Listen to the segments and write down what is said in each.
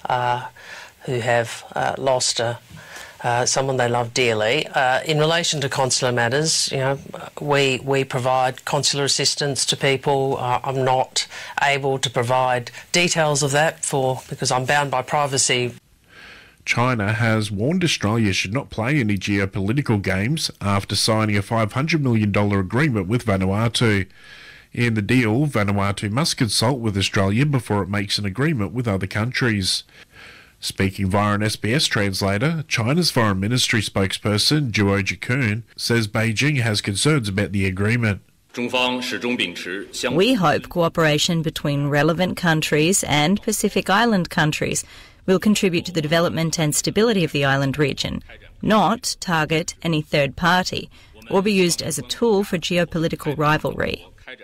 who have lost someone they love dearly. In relation to consular matters, we provide consular assistance to people. I'm not able to provide details of that because I'm bound by privacy. China has warned Australia should not play any geopolitical games after signing a $500 million agreement with Vanuatu. In the deal, Vanuatu must consult with Australia before it makes an agreement with other countries. Speaking via an SBS translator, China's Foreign Ministry spokesperson Zhuo Jikun says Beijing has concerns about the agreement. We hope cooperation between relevant countries and Pacific Island countries will contribute to the development and stability of the island region, not target any third party or be used as a tool for geopolitical rivalry.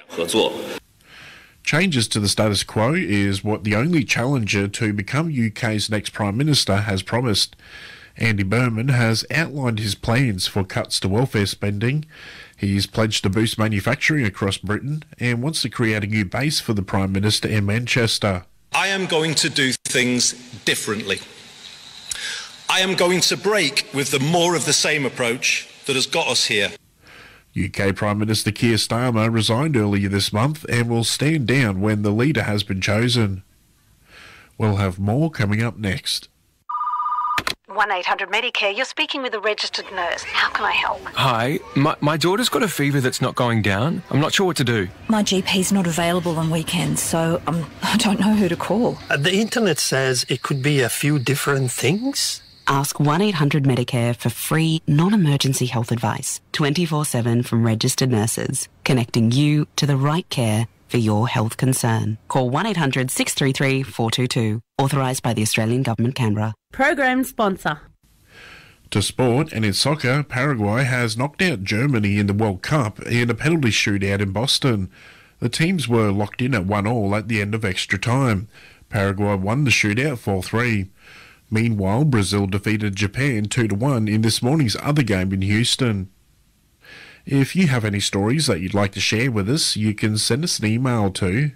Changes to the status quo is what the only challenger to become UK's next Prime Minister has promised. Andy Burnham has outlined his plans for cuts to welfare spending. He's pledged to boost manufacturing across Britain and wants to create a new base for the Prime Minister in Manchester. I am going to do things differently. I am going to break with the more of the same approach that has got us here. UK Prime Minister Keir Starmer resigned earlier this month and will stand down when the leader has been chosen. We'll have more coming up next. 1-800-MEDICARE, you're speaking with a registered nurse. How can I help? Hi, my daughter's got a fever that's not going down. I'm not sure what to do. My GP's not available on weekends, so I don't know who to call. The internet says it could be a few different things. Ask 1-800-MEDICARE for free, non-emergency health advice, 24/7 from registered nurses, connecting you to the right care for your health concern. Call 1-800-633-422, authorised by the Australian Government, Canberra. Program sponsor. To sport, and in soccer, Paraguay has knocked out Germany in the World Cup in a penalty shootout in Boston. The teams were locked in at 1-1 at the end of extra time. Paraguay won the shootout 4-3. Meanwhile, Brazil defeated Japan 2-1 in this morning's other game in Houston. If you have any stories that you'd like to share with us, you can send us an email to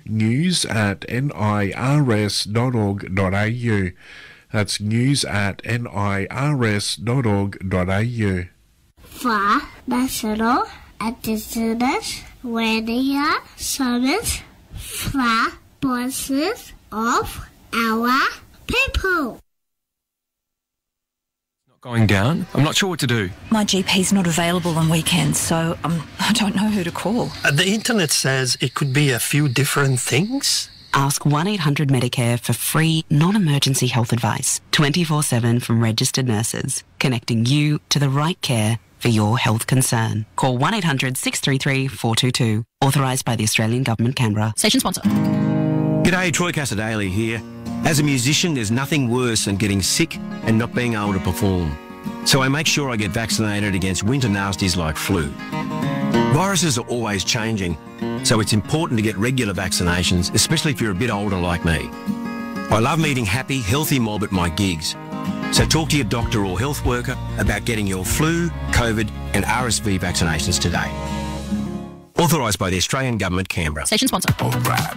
news@nirs.org.au. That's news@nirs.org.au. For National Indigenous Radio Service for voices of our people. Going down? I'm not sure what to do. My GP's not available on weekends, so I don't know who to call. The internet says it could be a few different things. Ask 1-800-MEDICARE for free, non-emergency health advice, 24/7 from registered nurses, connecting you to the right care for your health concern. Call 1-800-633-422, authorised by the Australian Government, Canberra. Station sponsor. G'day, Troy Casadale here. As a musician, there's nothing worse than getting sick and not being able to perform. So I make sure I get vaccinated against winter nasties like flu. Viruses are always changing, so it's important to get regular vaccinations, especially if you're a bit older like me. I love meeting happy, healthy mob at my gigs. So talk to your doctor or health worker about getting your flu, COVID and RSV vaccinations today. Authorised by the Australian Government, Canberra. Station sponsor.